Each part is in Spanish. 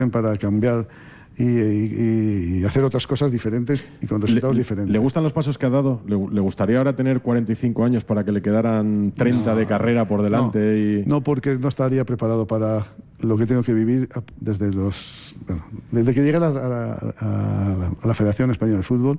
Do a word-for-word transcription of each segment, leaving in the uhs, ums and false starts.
para cambiar y, y, y hacer otras cosas diferentes y con resultados le, diferentes. ¿Le gustan los pasos que ha dado? ¿Le, le gustaría ahora tener cuarenta y cinco años para que le quedaran treinta no, de carrera por delante? No, y... no, porque no estaría preparado para lo que tengo que vivir desde los bueno, desde que llegué a la, a, la, a, la, a la Federación Española de Fútbol.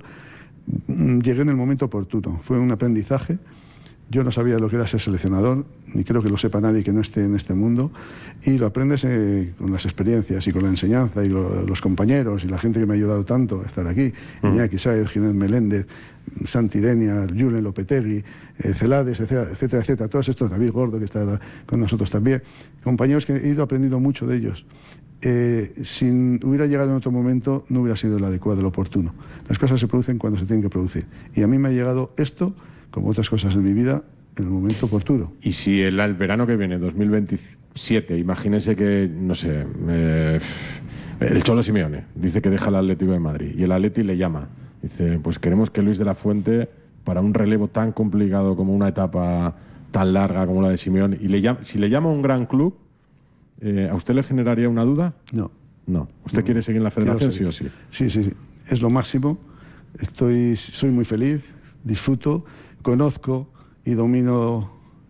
Llegué en el momento oportuno. Fue un aprendizaje. Yo no sabía lo que era ser seleccionador, ni creo que lo sepa nadie que no esté en este mundo, y lo aprendes eh, con las experiencias y con la enseñanza y lo, los compañeros y la gente que me ha ayudado tanto a estar aquí, mm. Iñaki Sáez, Ginés Meléndez, Santi Denia, Julen Lopetegui, eh, Celades, etcétera, etcétera, etcétera, todos estos, David Gordo que está con nosotros también, compañeros que he ido aprendiendo mucho de ellos. Eh, si hubiera llegado en otro momento no hubiera sido el adecuado, el oportuno. Las cosas se producen cuando se tienen que producir, y a mí me ha llegado esto, como otras cosas en mi vida, en el momento oportuno. Y si el, el verano que viene, dos mil veintisiete, imagínese que, no sé, eh, el Cholo Simeone dice que deja el Atlético de Madrid y el Atleti le llama. Dice, pues queremos que Luis de la Fuente, para un relevo tan complicado como una etapa tan larga como la de Simeone, y le llama, si le llama a un gran club, eh, ¿a usted le generaría una duda? No. No. ¿Usted no. quiere seguir en la federación, sí o sí? Sí, sí, sí. Es lo máximo. Estoy, soy muy feliz, disfruto, conozco y domino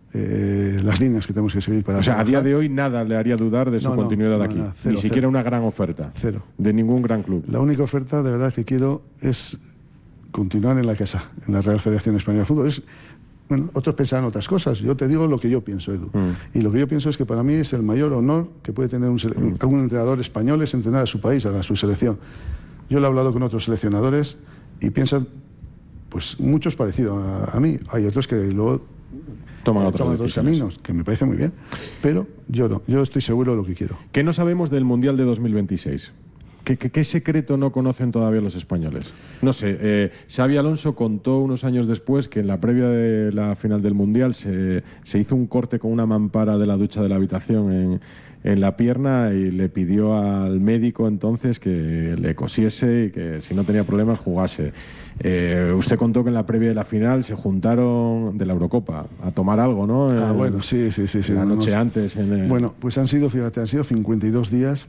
eh, las líneas que tenemos que seguir para... O sea, trabajar. a día de hoy nada le haría dudar de su no, continuidad no, aquí. No, cero, Ni siquiera cero. una gran oferta. Cero. De ningún gran club. La única oferta, de verdad, que quiero es continuar en la casa, en la Real Federación Española de Fútbol. Es, bueno, otros pensarán otras cosas. Yo te digo lo que yo pienso, Edu. Mm. Y lo que yo pienso es que para mí es el mayor honor que puede tener un, mm. algún entrenador español, es entrenar a su país, a su selección. Yo lo he hablado con otros seleccionadores y piensan, pues muchos parecidos a, a mí. Hay otros que luego toman, eh, otros, toman otros caminos, que me parece muy bien. Pero yo no, yo estoy seguro de lo que quiero. ¿Qué no sabemos del Mundial de dos mil veintiséis? ¿Qué, qué, qué secreto no conocen todavía los españoles? No sé, eh, Xabi Alonso contó unos años después que en la previa de la final del Mundial se, se hizo un corte con una mampara de la ducha de la habitación en, en la pierna y le pidió al médico entonces que le cosiese y que si no tenía problemas jugase. Eh, usted contó que en la previa de la final se juntaron de la Eurocopa a tomar algo, ¿no? Ah, eh, bueno, sí, sí, sí. sí la no, noche no, antes. En el... Bueno, pues han sido, fíjate, han sido cincuenta y dos días.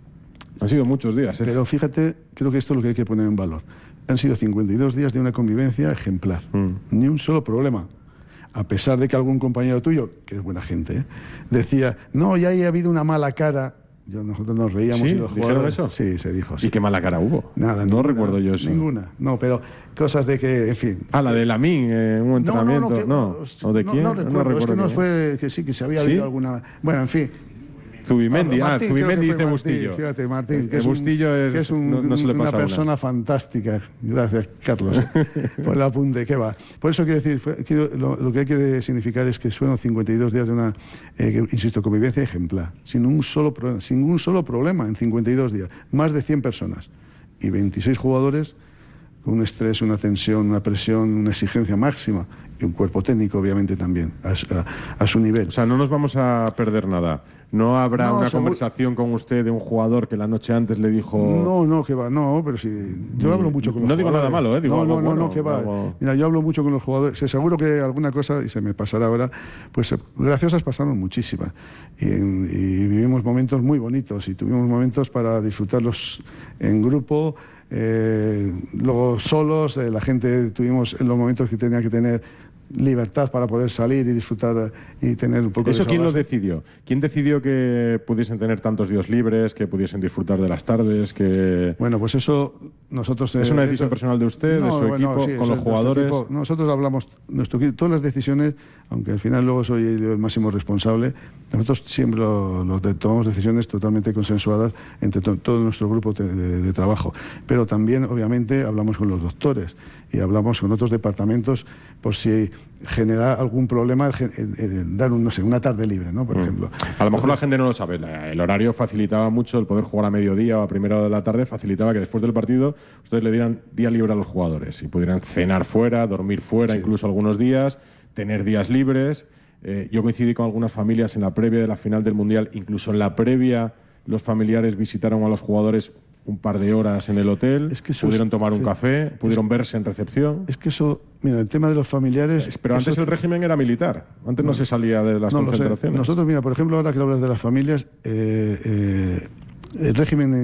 Han sido muchos días, ¿eh? Pero fíjate, creo que esto es lo que hay que poner en valor. Han sido cincuenta y dos días de una convivencia ejemplar. Mm. Ni un solo problema. A pesar de que algún compañero tuyo, que es buena gente, ¿eh?, decía, no, ya ha habido una mala cara. Yo, nosotros nos reíamos. ¿Sí? Y los ¿Dijeron jugadores, eso? Sí, se dijo. Sí. ¿Y qué mala cara hubo? Nada, no ninguna, recuerdo yo eso. Ninguna, no, pero cosas de que, en fin. Ah, la de Lamine, eh, un entrenamiento, no, no, que, no. ¿O de no, quién? No, recuerdo, no recuerdo es que no quién. fue, que sí, que se había ¿Sí? habido alguna... Bueno, en fin. Zubimendi, ah, Martín, Zubimendi dice Martín, Bustillo. Fíjate, Martín, que el es, Bustillo un, es, que es un, no, no se le una pasa persona una. fantástica. Gracias, Carlos, por el apunte, que va. Por eso quiero decir, fue, quiero, lo, lo que hay que significar es que fueron cincuenta y dos días de una, eh, que, insisto, convivencia ejemplar, sin un, solo pro, sin un solo problema en cincuenta y dos días. Más de cien personas y veintiséis jugadores con un estrés, una tensión, una presión, una exigencia máxima. Y un cuerpo técnico, obviamente, también, a, a, a su nivel. O sea, no nos vamos a perder nada. ¿No habrá no, una seguro... conversación con usted de un jugador que la noche antes le dijo...? No, no, que va, no, pero sí. Yo hablo mucho con los no jugadores. No digo nada malo, ¿eh? Digo no, algo no, no, bueno, no, que va. algo... Mira, yo hablo mucho con los jugadores. Sí, seguro que alguna cosa, y se me pasará ahora, pues graciosas pasaron muchísimas. Y, y vivimos momentos muy bonitos y tuvimos momentos para disfrutarlos en grupo, eh, luego solos, eh, la gente tuvimos en los momentos que tenía que tener libertad para poder salir y disfrutar y tener un poco de ¿Eso quién lo base. decidió? ¿Quién decidió que pudiesen tener tantos días libres, que pudiesen disfrutar de las tardes? Que... Bueno, pues eso nosotros... ¿Es eh, una decisión eso, personal de usted, no, de su bueno, equipo, sí, con los jugadores? Equipo. Nosotros hablamos, nuestro equipo, todas las decisiones, aunque al final luego soy el máximo responsable, nosotros siempre lo, lo de, tomamos decisiones totalmente consensuadas entre to, todo nuestro grupo de, de, de trabajo. Pero también, obviamente, hablamos con los doctores y hablamos con otros departamentos por si genera algún problema en, en, en dar un, no sé, una tarde libre, ¿no? Por mm. ejemplo. A lo mejor Entonces, la gente no lo sabe. El horario facilitaba mucho, el poder jugar a mediodía o a primera hora de la tarde facilitaba que después del partido ustedes le dieran día libre a los jugadores y pudieran cenar fuera, dormir fuera, sí. incluso algunos días, tener días libres. Eh, yo coincidí con algunas familias en la previa de la final del Mundial, incluso en la previa los familiares visitaron a los jugadores un par de horas en el hotel, es que pudieron es, tomar un sí, café, pudieron es, verse en recepción. Es que eso, mira, el tema de los familiares... Es, pero antes el régimen era militar, antes no, no se salía de las no concentraciones. Nosotros, mira, por ejemplo, ahora que hablas de las familias, eh, eh, el régimen